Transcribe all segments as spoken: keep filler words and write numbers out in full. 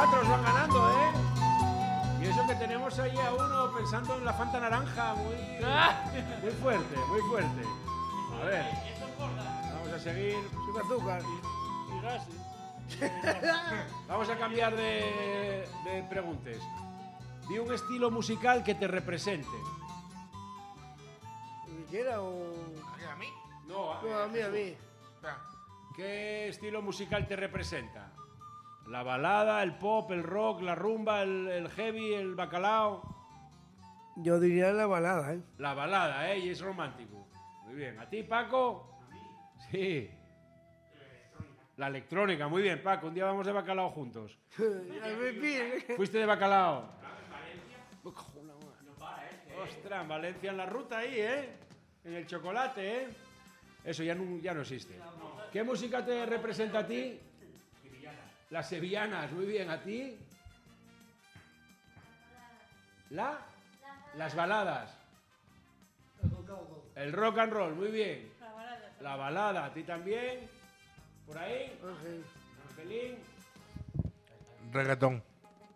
cuatro os van ganando, ¿eh? Y eso que tenemos ahí a uno pensando en la Fanta naranja, muy, muy fuerte, muy fuerte. A ver, vamos a seguir. Sin azúcar. Y gases. Vamos a cambiar de, de preguntas. Di un estilo musical que te represente. ¿Ni quiera o...? ¿A mí? No, a, No, a mí, a mí. ¿Qué estilo musical te representa? La balada, el pop, el rock, la rumba, el, el heavy, el bacalao. Yo diría la balada, ¿eh? La balada, ¿eh? Y es romántico. Muy bien. ¿A ti, Paco? ¿A mí? Sí. La electrónica, muy bien, Paco. Un día vamos de bacalao juntos. ¿Fuiste de bacalao? Ostras, en Valencia en la ruta ahí, ¿eh? En el chocolate, ¿eh? Eso ya no, ya no existe. ¿Qué música te representa a ti? Las sevillanas, muy bien. ¿A ti? ¿La? Las baladas. El rock and roll, muy bien. La balada, ¿a ti también? ¿Por ahí? Angelín. Reggaetón.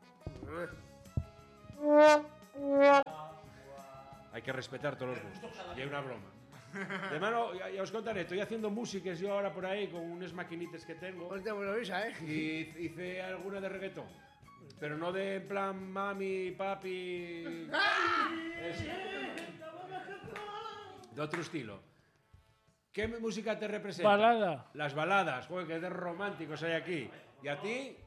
Hay que respetar todos los gustos. Y hay una broma. De mano, ya, ya os contaré, estoy haciendo músicas yo ahora por ahí con unas maquinitas que tengo. Hostia, pues lo avisa, ¿eh? Y hice alguna de reggaetón. Pero no de en plan mami, papi. Es de otro estilo. ¿Qué música te representa? Balada. Las baladas. Joder, que de románticos hay aquí. ¿Y a ti?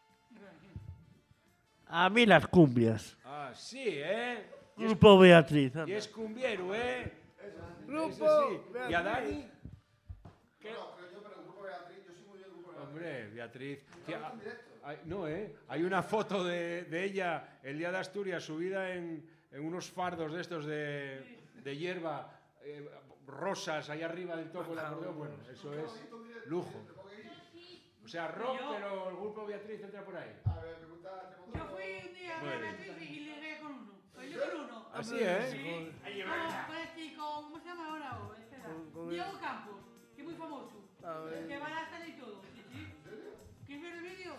A mí las cumbias. Ah, sí, ¿eh? Y es, Grupo Beatriz. anda. y es cumbiero, ¿eh? Grupo Ese sí. Beatriz. ¿Y a Dani? ¿Qué? No, pero yo, pero el grupo Beatriz, yo soy muy bien el grupo Beatriz. Hombre, Beatriz. Tía, hay- no, ¿eh? Hay una foto de, de ella el día de Asturias subida en, en unos fardos de estos de, de hierba eh, rosas ahí arriba del topo del acordeón. Bueno, eso es lujo. O sea, rock, pero el grupo Beatriz entra por ahí. A ver, me gusta... Yo fui un día a Bueno. Beatriz y ligué con uno. Bailé con uno. Así, ¿eh? Sí. Ah, con este, con, ¿cómo se llama ahora? Oh, espera. Con- con el- Diego Campos, que es muy famoso. A ver. Que va a la sala y todo. Sí, sí. ¿Quieres ver el vídeo?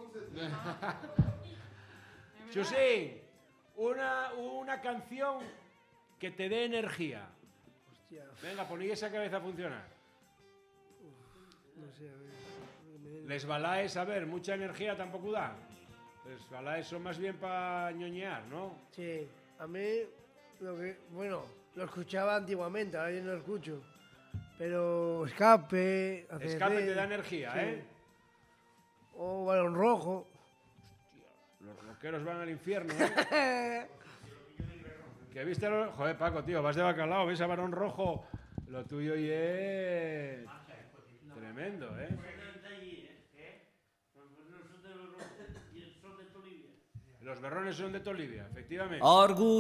Chusín, una, una canción que te dé energía. Hostia, Venga, poní esa cabeza a funcionar. no sé, a ver. Les balaes, a ver, mucha energía tampoco da. Les balaes son más bien para ñoñear, ¿no? Sí, a mí, lo que, bueno, lo escuchaba antiguamente, ahora yo no lo escucho. Pero Escape, A C D C, Escape te da energía, sí. ¿eh? O Balón Rojo. Los rockeros van al infierno, ¿eh? Que viste los... Joder, Paco, tío, vas de bacalao, ves a Barón Rojo. Lo tuyo y es... Tremendo, ¿eh? Los berrones son de Tolivia, efectivamente. Orgullo.